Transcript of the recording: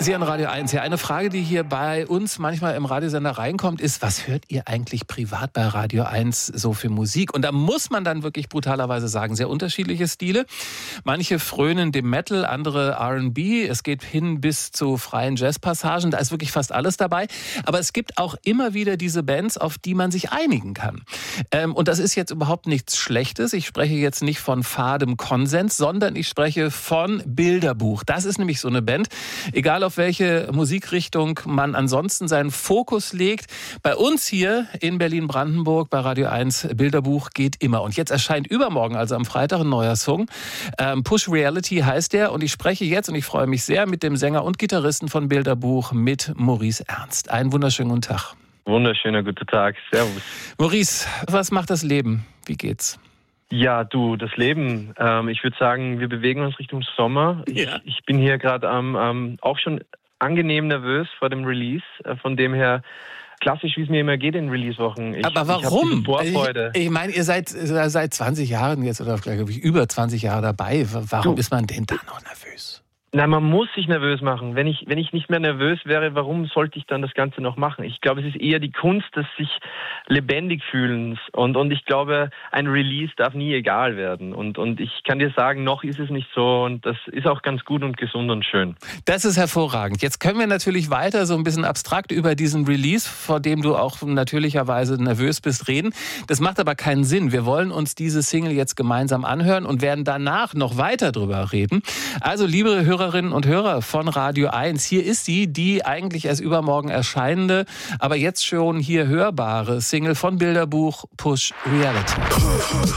Sie an Radio 1. Ja, eine Frage, die hier bei uns manchmal im Radiosender reinkommt, ist, was hört ihr eigentlich privat bei Radio 1 so für Musik? Und da muss man dann wirklich brutalerweise sagen, sehr unterschiedliche Stile. Manche frönen dem Metal, andere R&B. Es geht hin bis zu freien Jazzpassagen. Da ist wirklich fast alles dabei. Aber es gibt auch immer wieder diese Bands, auf die man sich einigen kann. Und das ist jetzt überhaupt nichts Schlechtes. Ich spreche jetzt nicht von fadem Konsens, sondern ich spreche von Bilderbuch. Das ist nämlich so eine Band. Egal auf welche Musikrichtung man ansonsten seinen Fokus legt. Bei uns hier in Berlin-Brandenburg bei Radio 1 Bilderbuch geht immer. Und jetzt erscheint übermorgen, also am Freitag, ein neuer Song. Push Reality heißt der. Und ich spreche jetzt, und ich freue mich sehr, mit dem Sänger und Gitarristen von Bilderbuch, mit Maurice Ernst. Einen wunderschönen guten Tag. Wunderschöner guten Tag. Servus. Maurice, was macht das Leben? Wie geht's? Ja, du, das Leben. Ich würde sagen, wir bewegen uns Richtung Sommer. Ja. Ich bin hier gerade auch schon angenehm nervös vor dem Release. Von dem her klassisch, wie es mir immer geht in Release-Wochen. Aber warum? Ich Vorfreude. Ich meine, ihr seid seit 20 Jahren jetzt, oder glaube ich über 20 Jahre dabei. Warum ist man denn da noch nervös? Na, man muss sich nervös machen. Wenn ich nicht mehr nervös wäre, warum sollte ich dann das Ganze noch machen? Ich glaube, es ist eher die Kunst des sich lebendig fühlens. Und ich glaube, ein Release darf nie egal werden. Und ich kann dir sagen, noch ist es nicht so. Und das ist auch ganz gut und gesund und schön. Das ist hervorragend. Jetzt können wir natürlich weiter so ein bisschen abstrakt über diesen Release, vor dem du auch natürlicherweise nervös bist, reden. Das macht aber keinen Sinn. Wir wollen uns diese Single jetzt gemeinsam anhören und werden danach noch weiter drüber reden. Also, liebe Hörerinnen und Hörer von Radio 1, hier ist sie, die eigentlich erst übermorgen erscheinende, aber jetzt schon hier hörbare Single von Bilderbuch, Push Reality.